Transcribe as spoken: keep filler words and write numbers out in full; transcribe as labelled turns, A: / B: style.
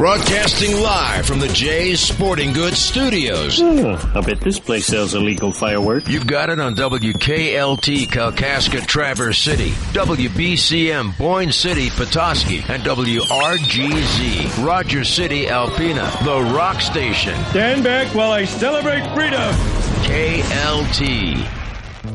A: Broadcasting live from the Jay's Sporting Goods Studios.
B: Oh, I bet this place sells illegal fireworks.
A: You got it on W K L T Kalkaska Traverse City, W B C M Boyne City Petoskey, and W R G Z Rogers City Alpena, the rock station.
C: Stand back while I celebrate freedom.
A: K L T.